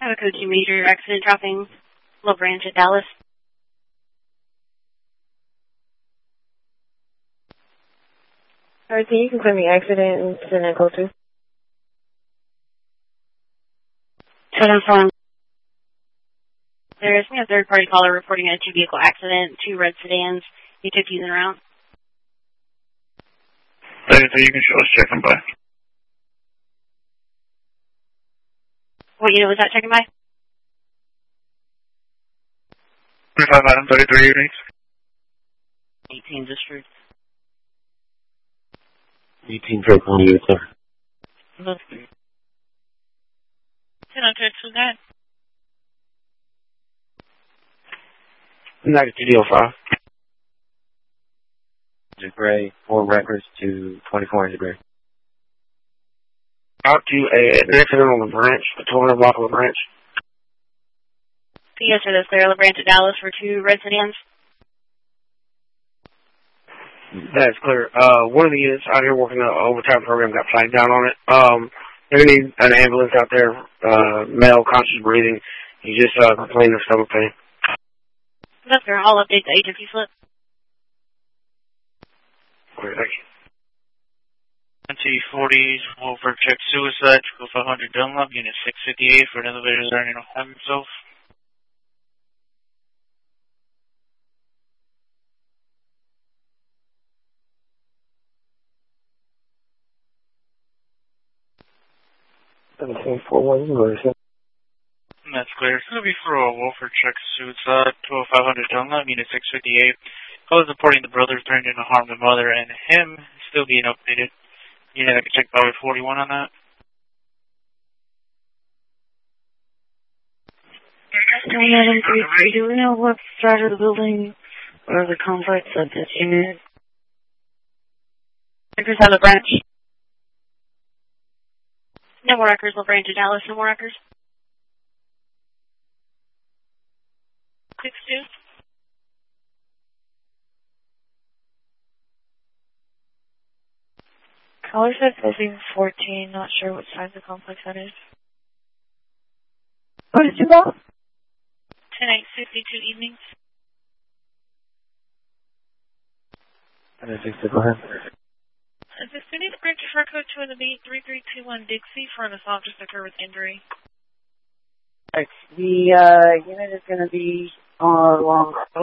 I have a code 2 major accident dropping La Branch at Dallas. Alright, so you can claim the accident and send that code 2. 7-4. There is a third-party caller reporting a two-vehicle accident, 2 red sedans. You took using around. So you can show us checking by. What unit was that checking by? 25 Adam 33 evenings. 18 district. 18 Drake 1 unit, sir. 10 on 229. United GD05. Gray, 4 records to 24 Gray. Out to an accident on the branch, the 200 block of the branch. Yes, sir, that's clear. La Branch at Dallas for 2 red sedans. That's clear. One of the units out here working the overtime program got flagged down on it. They're going to need an ambulance out there, male, conscious breathing. He just complained of stomach pain. That's clear. I'll update the agency slip. Great, thank you. NT40s, Wolford check suicide, 500 Dunlop, unit 658 for an elevator learning to harm himself. That's clear. It's going to be for a Wolford check suicide, 500 Dunlop, unit 658. I was reporting the brother threatened to harm the mother and him still being updated. Unit, I can check by 41 on that. Do we know what side of the building or the complex of this unit? Records on La Branch. No more records, La Branch at Dallas. No more records. 6-2. Caller said building 14, not sure what side of the complex that is. What did you go? 10-8-52 evenings. Go ahead. The city of Branch for code 2 in the beat 3321 Dixie for an assault just occurred with injury. The unit is going to be along